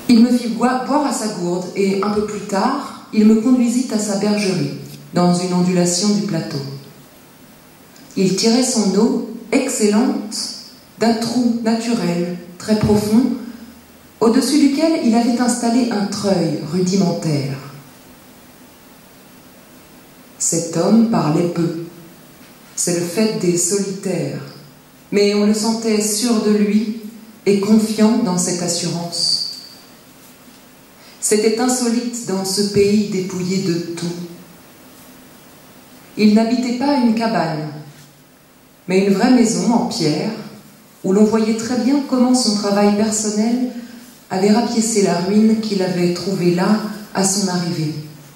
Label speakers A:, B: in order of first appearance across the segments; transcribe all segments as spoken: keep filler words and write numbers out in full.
A: Il me fit boire à sa gourde et, un peu plus tard, il me conduisit à sa bergerie, dans une ondulation du plateau. Il tirait son eau, excellente, d'un trou naturel, très profond, au-dessus duquel il avait installé un treuil rudimentaire. Cet homme parlait peu. C'est le fait des solitaires, mais on le sentait sûr de lui et confiant dans cette assurance. C'était insolite dans ce pays dépouillé de tout. Il n'habitait pas une cabane, mais une vraie maison en pierre, où l'on voyait très bien comment son travail personnel avait rapiécé la ruine qu'il avait trouvée là à son arrivée.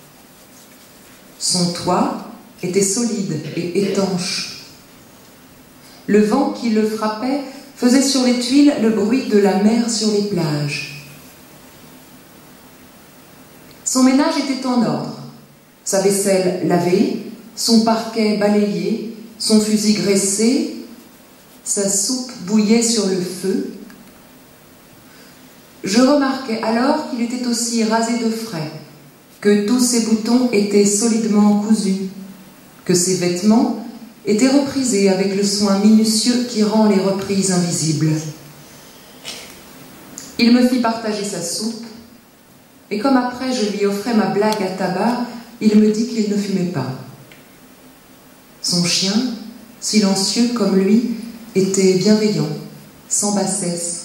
A: Son toit était solide et étanche. Le vent qui le frappait faisait sur les tuiles le bruit de la mer sur les plages. Son ménage était en ordre, sa vaisselle lavée, son parquet balayé, son fusil graissé, sa soupe bouillait sur le feu. Je remarquai alors qu'il était aussi rasé de frais, que tous ses boutons étaient solidement cousus, que ses vêtements étaient reprisés avec le soin minutieux qui rend les reprises invisibles. Il me fit partager sa soupe, et comme après je lui offrais ma blague à tabac, il me dit qu'il ne fumait pas. Son chien, silencieux comme lui, était bienveillant, sans bassesse.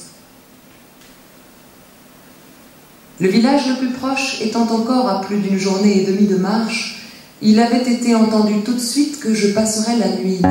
A: Le village le plus proche étant encore à plus d'une journée et demie de marche, il avait été entendu tout de suite que je passerais la nuit